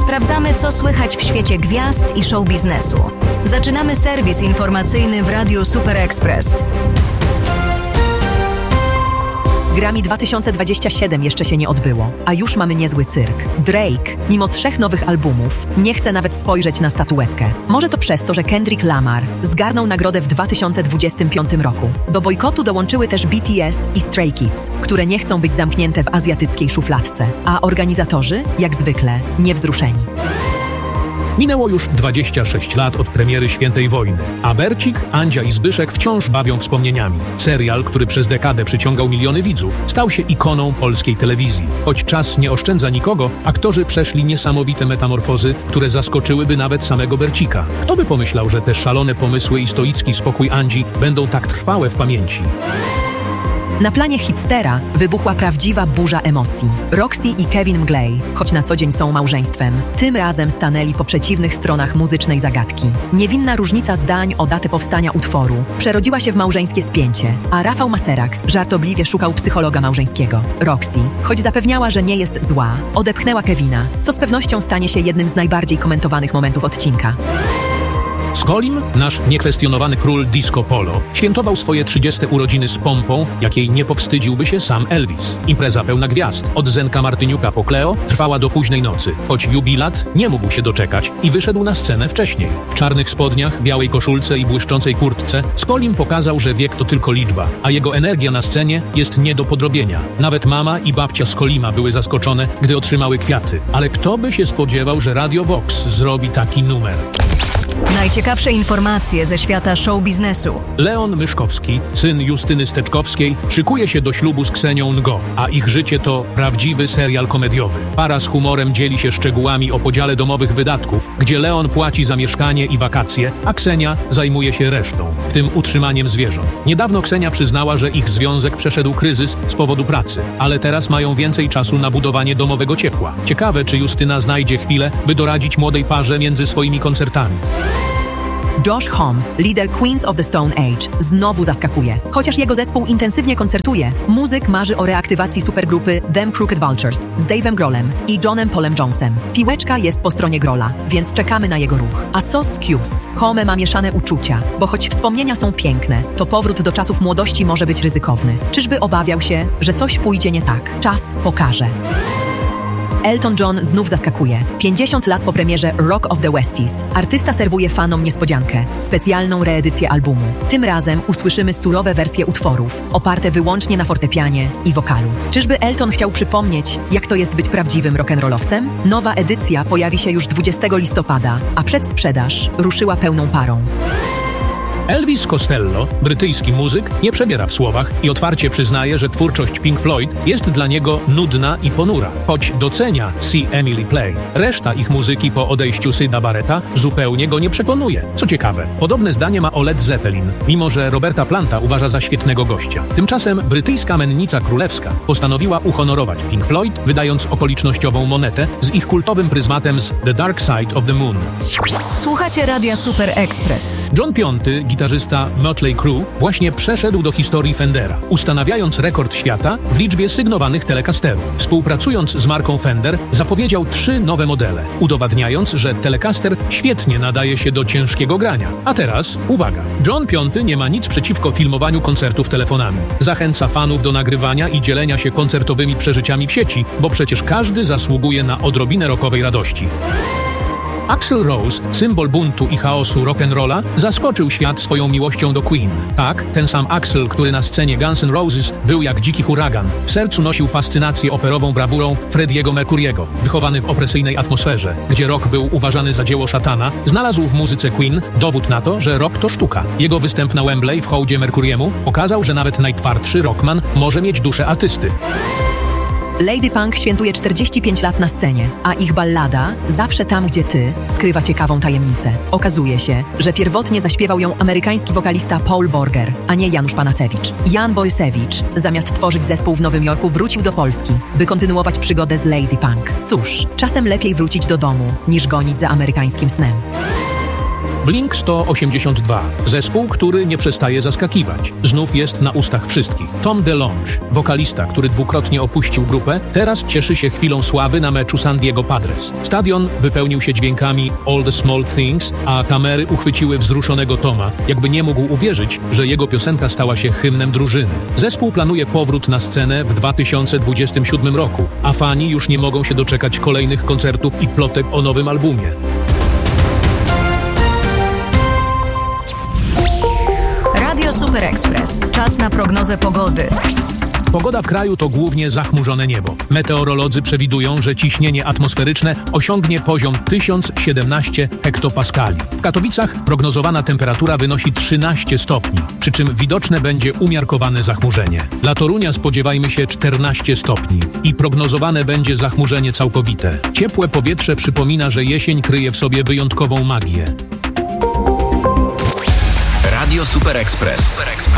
Sprawdzamy, co słychać w świecie gwiazd i show biznesu. Zaczynamy serwis informacyjny w Radiu Super Express. Grammy 2027 jeszcze się nie odbyło, a już mamy niezły cyrk. Drake, mimo 3 nowych albumów, nie chce nawet spojrzeć na statuetkę. Może to przez to, że Kendrick Lamar zgarnął nagrodę w 2025 roku. Do bojkotu dołączyły też BTS i Stray Kids, które nie chcą być zamknięte w azjatyckiej szufladce, a organizatorzy, jak zwykle, niewzruszeni. Minęło już 26 lat od premiery Świętej Wojny, a Bercik, Andzia i Zbyszek wciąż bawią wspomnieniami. Serial, który przez dekadę przyciągał miliony widzów, stał się ikoną polskiej telewizji. Choć czas nie oszczędza nikogo, aktorzy przeszli niesamowite metamorfozy, które zaskoczyłyby nawet samego Bercika. Kto by pomyślał, że te szalone pomysły i stoicki spokój Andzi będą tak trwałe w pamięci? Na planie Hitstera wybuchła prawdziwa burza emocji. Roxy i Kevin Mglej, choć na co dzień są małżeństwem, tym razem stanęli po przeciwnych stronach muzycznej zagadki. Niewinna różnica zdań o datę powstania utworu przerodziła się w małżeńskie spięcie, a Rafał Maserak żartobliwie szukał psychologa małżeńskiego. Roxy, choć zapewniała, że nie jest zła, odepchnęła Kevina, co z pewnością stanie się jednym z najbardziej komentowanych momentów odcinka. Skolim, nasz niekwestionowany król disco polo, świętował swoje 30. urodziny z pompą, jakiej nie powstydziłby się sam Elvis. Impreza pełna gwiazd, od Zenka Martyniuka po Cleo, trwała do późnej nocy, choć jubilat nie mógł się doczekać i wyszedł na scenę wcześniej. W czarnych spodniach, białej koszulce i błyszczącej kurtce Skolim pokazał, że wiek to tylko liczba, a jego energia na scenie jest nie do podrobienia. Nawet mama i babcia Skolima były zaskoczone, gdy otrzymały kwiaty. Ale kto by się spodziewał, że Radio Vox zrobi taki numer? Najciekawsze informacje ze świata show biznesu. Leon Myszkowski, syn Justyny Steczkowskiej, szykuje się do ślubu z Ksenią Ngo, a ich życie to prawdziwy serial komediowy. Para z humorem dzieli się szczegółami o podziale domowych wydatków, gdzie Leon płaci za mieszkanie i wakacje, a Ksenia zajmuje się resztą, w tym utrzymaniem zwierząt. Niedawno Ksenia przyznała, że ich związek przeszedł kryzys z powodu pracy, ale teraz mają więcej czasu na budowanie domowego ciepła. Ciekawe, czy Justyna znajdzie chwilę, by doradzić młodej parze między swoimi koncertami. Josh Homme, lider Queens of the Stone Age, znowu zaskakuje. Chociaż jego zespół intensywnie koncertuje, muzyk marzy o reaktywacji supergrupy Them Crooked Vultures z Dave'em Grohlem i Johnem Paulem Jonesem. Piłeczka jest po stronie Grohla, więc czekamy na jego ruch. A co z Q's? Homme ma mieszane uczucia, bo choć wspomnienia są piękne, to powrót do czasów młodości może być ryzykowny. Czyżby obawiał się, że coś pójdzie nie tak? Czas pokaże. Elton John znów zaskakuje. 50 lat po premierze Rock of the Westies. Artysta serwuje fanom niespodziankę. Specjalną reedycję albumu. Tym razem usłyszymy surowe wersje utworów, oparte wyłącznie na fortepianie i wokalu. Czyżby Elton chciał przypomnieć, jak to jest być prawdziwym rock'n'rollowcem? Nowa edycja pojawi się już 20 listopada, a przedsprzedaż ruszyła pełną parą. Elvis Costello, brytyjski muzyk, nie przebiera w słowach i otwarcie przyznaje, że twórczość Pink Floyd jest dla niego nudna i ponura, choć docenia See Emily Play. Reszta ich muzyki po odejściu Syda Barretta zupełnie go nie przekonuje. Co ciekawe, podobne zdanie ma o Led Zeppelin, mimo że Roberta Planta uważa za świetnego gościa. Tymczasem brytyjska mennica królewska postanowiła uhonorować Pink Floyd, wydając okolicznościową monetę z ich kultowym pryzmatem z The Dark Side of the Moon. Słuchacie Radia Super Express. John V, gitarzysta Mötley Crüe, właśnie przeszedł do historii Fendera, ustanawiając rekord świata w liczbie sygnowanych telecasterów. Współpracując z marką Fender, zapowiedział 3 nowe modele, udowadniając, że Telecaster świetnie nadaje się do ciężkiego grania. A teraz, uwaga, John V nie ma nic przeciwko filmowaniu koncertów telefonami. Zachęca fanów do nagrywania i dzielenia się koncertowymi przeżyciami w sieci, bo przecież każdy zasługuje na odrobinę rockowej radości. Axl Rose, symbol buntu i chaosu rock'n'rolla, zaskoczył świat swoją miłością do Queen. Tak, ten sam Axl, który na scenie Guns N' Roses był jak dziki huragan. W sercu nosił fascynację operową brawurą Freddie'ego Mercuriego. Wychowany w opresyjnej atmosferze, gdzie rock był uważany za dzieło szatana, znalazł w muzyce Queen dowód na to, że rock to sztuka. Jego występ na Wembley w hołdzie Mercuriemu pokazał, że nawet najtwardszy rockman może mieć duszę artysty. Lady Punk świętuje 45 lat na scenie, a ich ballada Zawsze tam, gdzie ty skrywa ciekawą tajemnicę. Okazuje się, że pierwotnie zaśpiewał ją amerykański wokalista Paul Borger, a nie Janusz Panasewicz. Jan Borysewicz, zamiast tworzyć zespół w Nowym Jorku, wrócił do Polski, by kontynuować przygodę z Lady Punk. Cóż, czasem lepiej wrócić do domu, niż gonić za amerykańskim snem. Blink-182. Zespół, który nie przestaje zaskakiwać. Znów jest na ustach wszystkich. Tom DeLonge, wokalista, który dwukrotnie opuścił grupę, teraz cieszy się chwilą sławy na meczu San Diego Padres. Stadion wypełnił się dźwiękami All the Small Things, a kamery uchwyciły wzruszonego Toma, jakby nie mógł uwierzyć, że jego piosenka stała się hymnem drużyny. Zespół planuje powrót na scenę w 2027 roku, a fani już nie mogą się doczekać kolejnych koncertów i plotek o nowym albumie. Radio Super Express. Czas na prognozę pogody. Pogoda w kraju to głównie zachmurzone niebo. Meteorolodzy przewidują, że ciśnienie atmosferyczne osiągnie poziom 1017 hektopaskali. W Katowicach prognozowana temperatura wynosi 13 stopni, przy czym widoczne będzie umiarkowane zachmurzenie. Dla Torunia spodziewajmy się 14 stopni i prognozowane będzie zachmurzenie całkowite. Ciepłe powietrze przypomina, że jesień kryje w sobie wyjątkową magię. Radio Super Express.